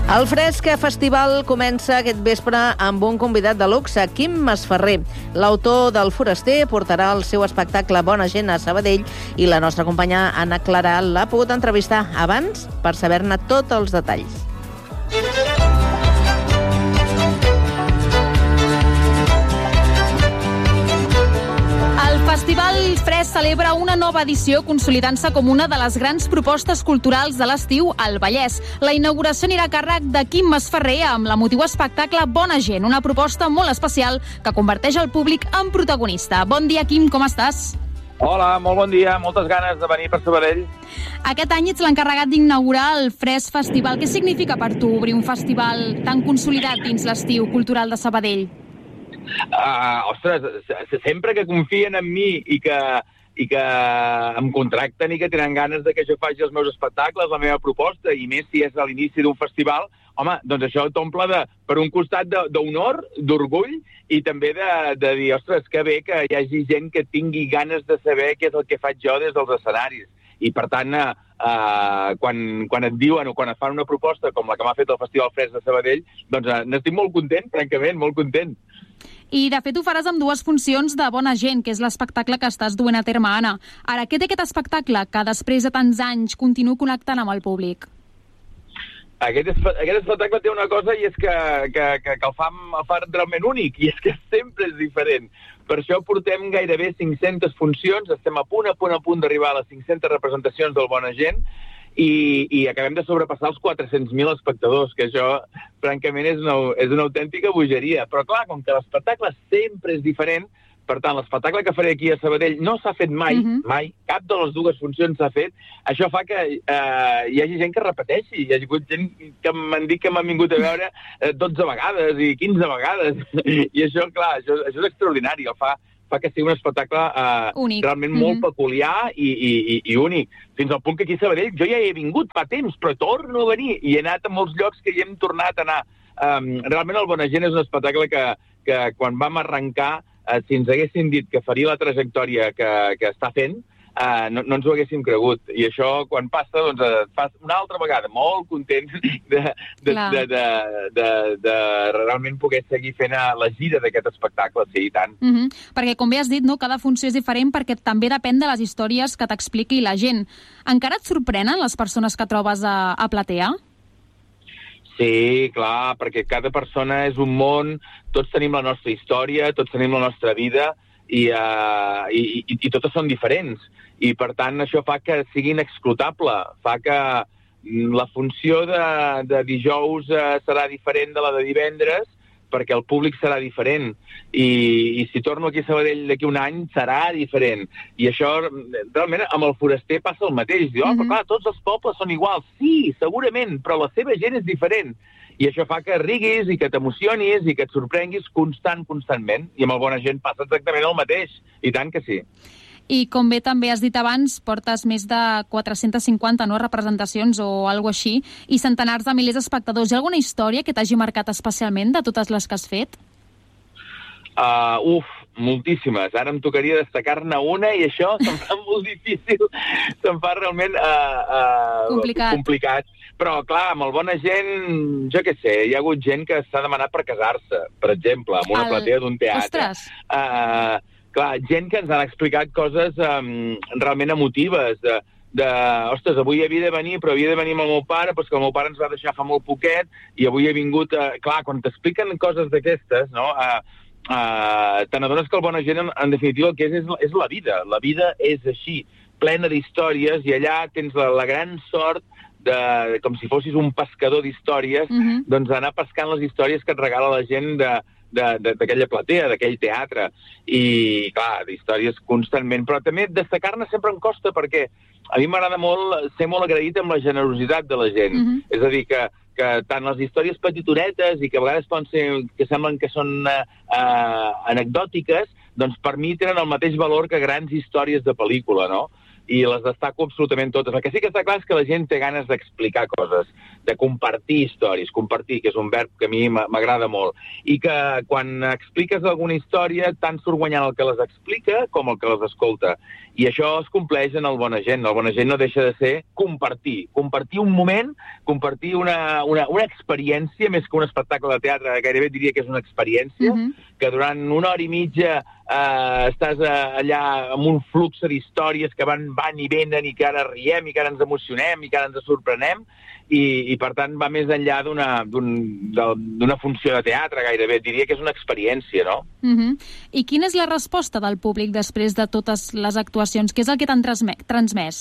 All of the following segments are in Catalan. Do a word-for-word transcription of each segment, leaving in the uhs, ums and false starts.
El Fresc Festival comença aquest vespre amb un convidat de luxe, Quim Masferrer. L'autor del Foraster portarà el seu espectacle Bona gent a Sabadell i la nostra companya Anna Clara l'ha pogut entrevistar abans per saber-ne tots els detalls. El Festival Fresc celebra una nova edició consolidant-se com una de les grans propostes culturals de l'estiu al Vallès. La inauguració anirà a càrrec de Quim Masferrer amb l'emotiu espectacle Bona gent, una proposta molt especial que converteix el públic en protagonista. Bon dia, Quim, com estàs? Hola, molt bon dia, moltes ganes de venir per Sabadell. Aquest any ets l'encarregat d'inaugurar el Fresc Festival. Què significa per tu obrir un festival tan consolidat dins l'estiu cultural de Sabadell? Uh, ostres, sempre que confien en mi i que, i que em contracten i que tenen ganes de que jo faci els meus espectacles, la meva proposta, i més si és a l'inici d'un festival, home, doncs això t'omple de, per un costat d'honor, d'orgull, i també de, de dir, ostres, que bé que hi hagi gent que tingui ganes de saber què és el que faig jo des dels escenaris. I, per tant, eh, uh, quan, quan et diuen o quan et fan una proposta com la que m'ha fet el Festival Fresc de Sabadell, doncs uh, n'estic molt content, francament, molt content. I, de fet, ho faràs amb dues funcions de Bona gent, que és l'espectacle que estàs duent a terme, Anna. Ara, què té aquest espectacle que després de tants anys continuï connectant amb el públic? Aquest, aquest espectacle té una cosa i és que, que, que, que el, fa, el fa realment únic, i és que sempre és diferent. Per això portem gairebé cinc-centes funcions, estem a punt, a punt, a punt d'arribar a les cinc-centes representacions del Bona gent, i, i acabem de sobrepassar els quatre-cents mil espectadors, que això, francament, és una, és una autèntica bogeria. Però, clar, com que l'espectacle sempre és diferent, per tant, l'espectacle que faré aquí a Sabadell no s'ha fet mai, uh-huh. mai, cap de les dues funcions s'ha fet. Això fa que eh, hi hagi gent que repeteixi. Hi ha hagut gent que m'han dit que m'han vingut a veure eh, dotze vegades i quinze vegades. I això, clar, això, això és extraordinari. El fa, fa que sigui un espectacle eh, realment uh-huh. molt peculiar i, i, i, i únic. Fins al punt que aquí a Sabadell jo ja he vingut fa temps, però torno a venir. I he anat a molts llocs que hi hem tornat a anar. Um, realment el Bona gent és un espectacle que, que quan vam arrencar, Uh, si ens haguessin dit que faria la trajectòria que, que està fent, uh, no, no ens ho haguéssim cregut. I això, quan passa, doncs et fas una altra vegada molt content de, de, de, de, de, de realment poder seguir fent la gira d'aquest espectacle, sí, i tant. Uh-huh. Perquè, com bé has dit, no, cada funció és diferent perquè també depèn de les històries que t'expliqui la gent. Encara et sorprenen les persones que trobes a, a platea? Sí, clar, perquè cada persona és un món, tots tenim la nostra història, tots tenim la nostra vida i, uh, i, i, i totes són diferents. I, per tant, això fa que sigui inexclutable, fa que la funció de, de dijous uh, serà diferent de la de divendres, perquè el públic serà diferent. I, i si torno aquí a Sabadell d'aquí un any, serà diferent. I això, realment, amb el Foraster passa el mateix. Diu, oh, però clar, tots els pobles són iguals. Sí, segurament, però la seva gent és diferent. I això fa que riguis i que t'emocionis i que et sorprenguis constant, constantment. I amb el Bona gent passa exactament el mateix. I tant que sí. I com bé també has dit abans, portes més de quatre-centes cinquanta no, representacions o alguna així, i centenars de milers d'espectadors. Hi ha alguna història que t'hagi marcat especialment de totes les que has fet? Uh, uf, moltíssimes. Ara em tocaria destacar-ne una i això se'm fa molt difícil. Se'm fa realment uh, uh, complicat. complicat. Però, clar, amb el Bona gent, jo què sé, hi ha hagut gent que s'ha demanat per casar-se, per exemple, amb una el... platea d'un teatre. Ostres! Uh, clar, gent que ens han explicat coses um, realment emotives, de, de, ostres, avui havia de venir, però havia de venir amb el meu pare, però que el meu pare ens va deixar fa molt poquet, i avui he vingut a... Clar, quan t'expliquen coses d'aquestes, no?, uh, uh, te n'adones que el Bona gent, en, en definitiva, el que és, és, és la vida. La vida és així, plena d'històries, i allà tens la, la gran sort de, com si fossis un pescador d'històries, uh-huh. doncs anar pescant les històries que et regala la gent de d'aquella platea, d'aquell teatre. I, clar, d'històries constantment. Però també destacar-ne sempre em costa perquè a mi m'agrada molt ser molt agraït amb la generositat de la gent. Uh-huh. És a dir, que, que tant les històries petitonetes i que a vegades poden ser, que semblen que són uh, uh, anecdòtiques, doncs per mi tenen el mateix valor que grans històries de pel·lícula, no? i les destaco absolutament totes. El que sí que està clar és que la gent té ganes d'explicar coses, de compartir històries, compartir, que és un verb que a mi m'agrada molt, i que quan expliques alguna història tant surt guanyant el que les explica com el que les escolta. I això es compleix en el Bona Gent. El Bona Gent no deixa de ser compartir. Compartir un moment, compartir una, una, una experiència, més que un espectacle de teatre, gairebé diria que és una experiència, uh-huh. que durant una hora i mitja eh, estàs allà amb un flux d'històries que van, van i venen i que ara riem i que ara ens emocionem i que ara ens sorprenem i, i per tant va més enllà d'una d'un, d'una funció de teatre gairebé. Diria que és una experiència, no? Uh-huh. I quina és la resposta del públic després de totes les actuacions? Què és el que t'han transmès?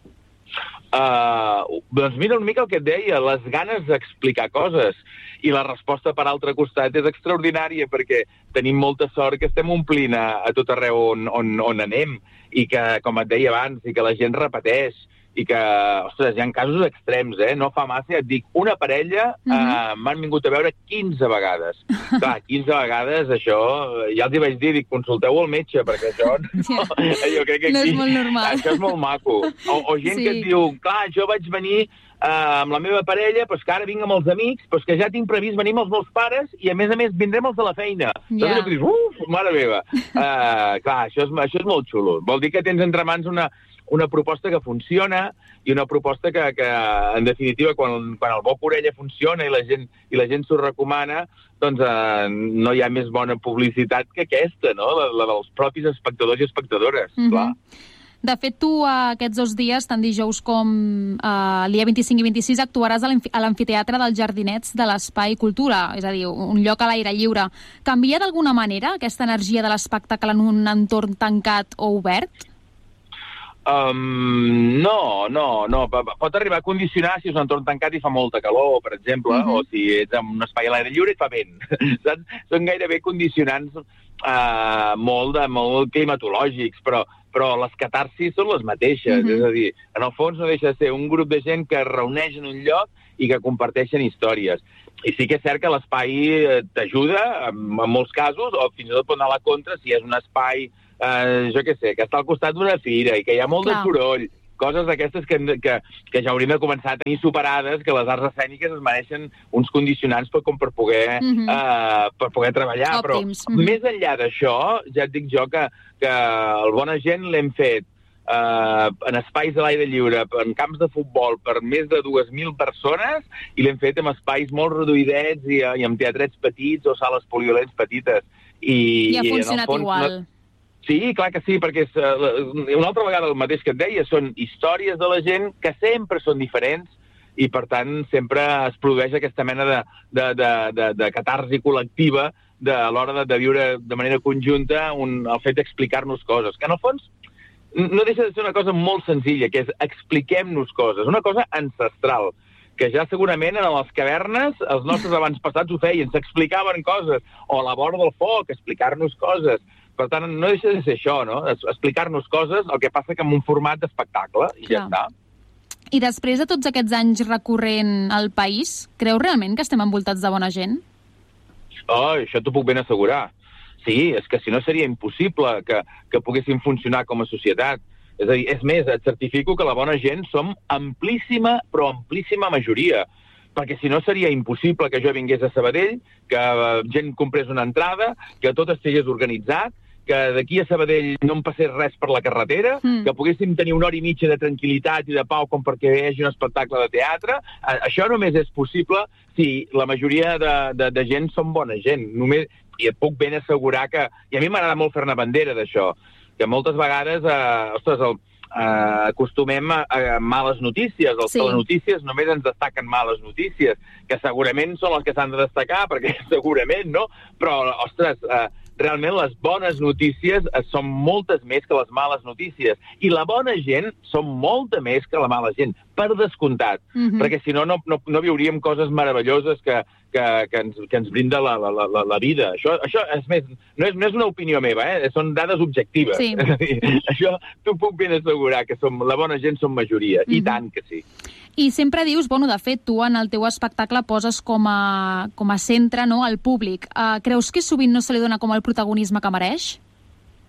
Uh, doncs mira una mica el que et deia, les ganes d'explicar coses. I la resposta, per altre costat, és extraordinària, perquè tenim molta sort que estem omplint a, a tot arreu on, on, on anem, i que, com et deia abans, i que la gent repeteix, i que, ostres, hi ha casos extrems, eh? No fa massa, ja et dic, una parella uh-huh. eh, m'han vingut a veure quinze vegades. Clar, quinze vegades, això, ja els hi vaig dir, dic, consulteu el metge, perquè això no, yeah. jo crec que aquí, no és molt normal. Això és molt maco. O, o gent sí. que et diu, clar, jo vaig venir Uh, amb la meva parella, pues que ara vinc amb els amics, pues que ja tinc previst venir amb els meus pares i a més a més vindrem els de la feina. Yeah. Doncs dius, uf, mare meva. Uh, clar, això és, això és molt xulo. Vol dir que tens entre mans una, una proposta que funciona i una proposta que, que en definitiva, quan, quan el boca orella funciona i la gent, i la gent s'ho recomana, doncs uh, no hi ha més bona publicitat que aquesta, no? La, la dels propis espectadors i espectadores, mm-hmm. clar. De fet, tu aquests dos dies, tant dijous com eh, el dia vint-i-cinc i vint-i-sis, actuaràs a l'amfiteatre dels Jardinets de l'Espai Cultura, és a dir, un lloc a l'aire lliure. Canvia d'alguna manera aquesta energia de l'espectacle en un entorn tancat o obert? Um, no, no, no. Pot arribar a condicionar si és un entorn tancat i fa molta calor, per exemple, uh-huh. o si ets en un espai a l'aire lliure i fa vent. Saps? Són gairebé condicionants uh, molt, de, molt climatològics, però però les catarsis són les mateixes, mm-hmm. és a dir, en el fons no deixa de ser un grup de gent que es reuneix en un lloc i que comparteixen històries. I sí que és cert que l'espai t'ajuda, en, en molts casos, o fins i tot pot anar a la contra si és un espai, eh, jo què sé, que està al costat d'una fira i que hi ha molt Clar. de soroll, coses d'aquestes que, que, que ja hauríem de començar a tenir superades, que les arts escèniques es mereixen uns condicionants per, com per, poder, mm-hmm. uh, per poder treballar. Òptims. Però mm-hmm. més enllà d'això, ja et dic jo que, que el Bona Gent l'hem fet uh, en espais a l'aire lliure, en camps de futbol, per més de dues mil persones, i l'hem fet en espais molt reduïdets i, i amb teatrets petits o sales polivalents petites. I, I ha funcionat fons, igual. No, Sí, clar que sí, perquè és, uh, una altra vegada el mateix que et deia, són històries de la gent que sempre són diferents i, per tant, sempre es produeix aquesta mena de, de, de, de, de catarsi col·lectiva de, a l'hora de, de viure de manera conjunta un, el fet d'explicar-nos coses, que en el fons no deixa de ser una cosa molt senzilla, que és expliquem-nos coses, una cosa ancestral, que ja segurament en les cavernes els nostres avantpassats ho feien, s'explicaven coses, o a la vora del foc, explicar-nos coses. Per tant, no deixa de ser això, no? Explicar-nos coses, el que passa que en un format d'espectacle, i Clar. ja està. I després de tots aquests anys recorrent al país, creus realment que estem envoltats de bona gent? Oh, això t'ho puc ben assegurar. Sí, és que si no seria impossible que, que poguéssim funcionar com a societat. És a dir, és més, et certifico que la bona gent som amplíssima, però amplíssima majoria. Perquè si no seria impossible que jo vingués a Sabadell, que gent comprés una entrada, que tot estigués organitzat, que d'aquí a Sabadell no em passés res per la carretera, mm. que poguéssim tenir una hora i mitja de tranquil·litat i de pau com perquè hi hagi un espectacle de teatre. Això només és possible si la majoria de, de, de gent són bona gent. Només, i et puc ben assegurar que... I a mi m'agrada molt fer-ne bandera d'això, que moltes vegades, eh, ostres, el, eh, acostumem a, a males notícies. Els sí. telenotícies només ens destaquen males notícies, que segurament són les que s'han de destacar, perquè segurament, no? Però, ostres... Eh, realment les bones notícies són moltes més que les males notícies. I la bona gent són molta més que la mala gent, per descomptat. Mm-hmm. Perquè si no, no, no, no viuríem coses meravelloses que, que, que, ens, que ens brinda la, la, la, la vida. Això, això és més, no, és, no és una opinió meva, eh? Són dades objectives. Sí. Això t'ho puc ben assegurar, que som, la bona gent som majoria, mm-hmm. i tant que sí. I sempre dius, bueno, de fet, tu en el teu espectacle poses com a, com a centre, no?, el públic. Uh, creus que sovint no se li dona com el protagonisme que mereix?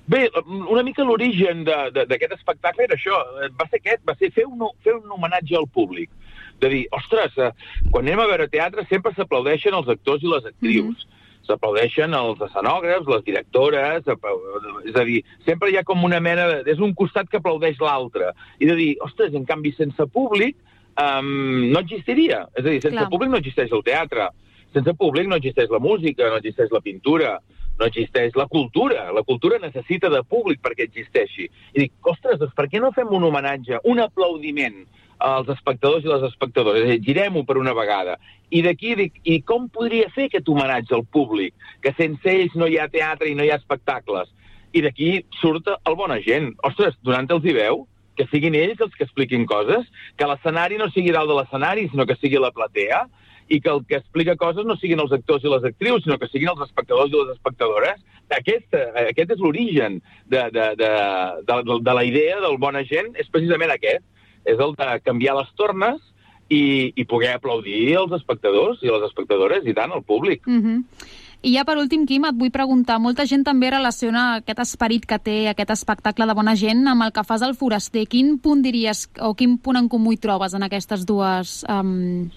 Bé, una mica l'origen d'aquest espectacle era això, va ser aquest, va ser fer un, fer un homenatge al públic. De dir, ostres, quan anem a veure teatre sempre s'aplaudeixen els actors i les actrius. Mm-hmm. S'aplaudeixen els escenògrafs, les directores, és a dir, sempre hi ha com una mena de... És un costat que aplaudeix l'altre. I de dir, ostres, en canvi, sense públic um, no existiria. És a dir, sense Clar. públic no existeix el teatre. Sense públic no existeix la música, no existeix la pintura, no existeix la cultura. La cultura necessita de públic perquè existeixi. I dic, ostres, doncs per què no fem un homenatge, un aplaudiment als espectadors i les espectadores? És a dir, girem-ho per una vegada. I d'aquí dic, i com podria fer aquest homenatge al públic? Que sense ells no hi ha teatre i no hi ha espectacles. I d'aquí surt el Bona Gent. Ostres, donant-los hi veu, que siguin ells els que expliquin coses, que l'escenari no sigui dalt de l'escenari, sinó que sigui la platea, i que el que explica coses no siguin els actors i les actrius, sinó que siguin els espectadors i les espectadores. Aquest, aquest és l'origen de, de, de, de, de la idea del Bona Gent, és precisament aquest. És el de canviar les tornes i, i poder aplaudir els espectadors i les espectadores, i tant, el públic. Mm-hmm. I ja per últim, Quim, et vull preguntar, molta gent també relaciona aquest esperit que té aquest espectacle de Bona Gent amb el que fas al Foraster. Quin punt diries, o quin punt en comú hi trobes en aquestes dues... Um...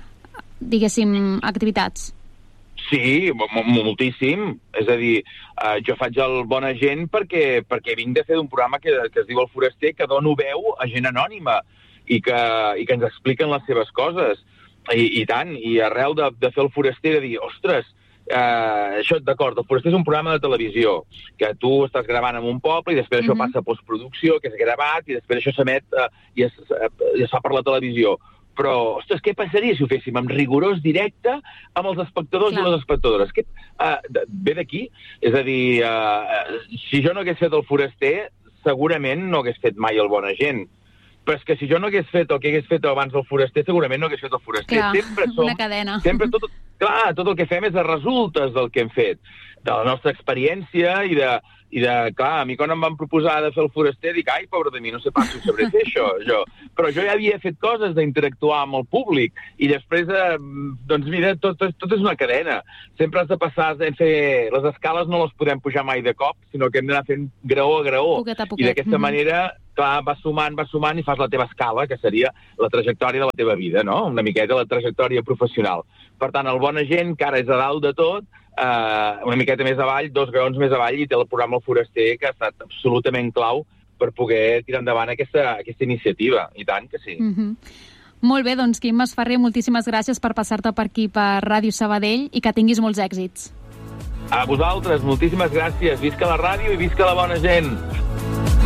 diguéssim, activitats? Sí, moltíssim. És a dir, eh, jo faig el Bona Gent perquè, perquè vinc de fer un programa que, que es diu El Foraster, que dono veu a gent anònima i que, i que ens expliquen les seves coses. I, i tant, i arrel de, de fer El Foraster, de dir, ostres, eh, això, d'acord, El Foraster és un programa de televisió, que tu estàs gravant en un poble i després mm-hmm. això passa a postproducció, que és gravat, i després això s'emet eh, i, es, eh, i es fa per la televisió. Però, ostres, què passaria si ho féssim amb rigorós directe amb els espectadors Clar. i les espectadores? Que, uh, ve d'aquí. És a dir, uh, si jo no hagués fet El Foraster, segurament no hagués fet mai el Bona Gent. Però és que si jo no hagués fet el que hagués fet abans del Foraster, segurament no hagués fet el Foraster. Clar, sempre som, una cadena. Sempre tot, clar, tot el que fem és de resultes del que hem fet, de la nostra experiència i de... I de, clar, a mi quan em van proposar de fer El Foraster, dic, ai, pobre de mi, no sé pas si ho sabré fer això, jo. Però jo ja havia fet coses d'interactuar amb el públic, i després, eh, doncs mira, tot, tot és una cadena. Sempre has de passar, hem fer... Les escales no les podem pujar mai de cop, sinó que hem d'anar fent graó a graó. Poquet a poquet. I d'aquesta mm-hmm. manera, clar, vas sumant, vas sumant i fas la teva escala, que seria la trajectòria de la teva vida, no? Una miqueta la trajectòria professional. Per tant, el Bona Gent, que ara és a dalt de tot, Uh, una miqueta més avall, dos graons més avall, i té el programa El Foraster, que ha estat absolutament clau per poder tirar endavant aquesta, aquesta iniciativa. I tant que sí. Mm-hmm. Molt bé, doncs, Quim Masferrer, moltíssimes gràcies per passar-te per aquí, per Ràdio Sabadell, i que tinguis molts èxits. A vosaltres, moltíssimes gràcies. Visca la ràdio i visca la Bona Gent.